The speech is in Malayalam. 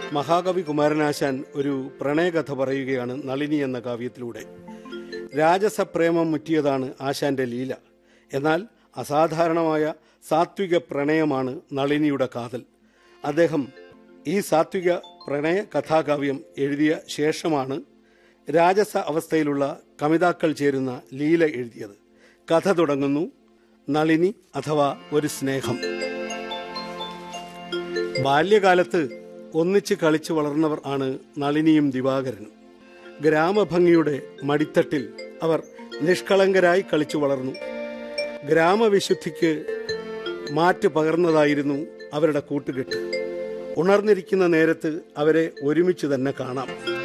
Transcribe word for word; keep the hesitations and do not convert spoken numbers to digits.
മഹാകവി കുമാരനാശാൻ ഒരു പ്രണയകഥ പറയുകയാണ് നളിനി എന്ന കാവ്യത്തിലൂടെ. രാജസപ്രേമം മുറ്റിയതാണ് ആശാന്റെ ലീല. എന്നാൽ അസാധാരണമായ സാത്വിക പ്രണയമാണ് നളിനിയുടെ കാതൽ. അദ്ദേഹം ഈ സാത്വിക പ്രണയ കഥാകാവ്യം എഴുതിയ ശേഷമാണ് രാജസ അവസ്ഥയിലുള്ള കമിതാക്കൾ ചേരുന്ന ലീല എഴുതിയത്. കഥ തുടങ്ങുന്നു. നളിനി അഥവാ ഒരു സ്നേഹം. ബാല്യകാലത്ത് ഒന്നിച്ച് കളിച്ചു വളർന്നവർ ആണ് നളിനിയും ദിവാകരനും. ഗ്രാമഭംഗിയുടെ മടിത്തട്ടിൽ അവർ നിഷ്കളങ്കരായി കളിച്ചു വളർന്നു. ഗ്രാമവിശുദ്ധിക്ക് മാറ്റ് പകർന്നതായിരുന്നു അവരുടെ കൂട്ടുകെട്ട്. ഉണർന്നിരിക്കുന്ന നേരത്ത് അവരെ ഒരുമിച്ച് തന്നെ കാണാം.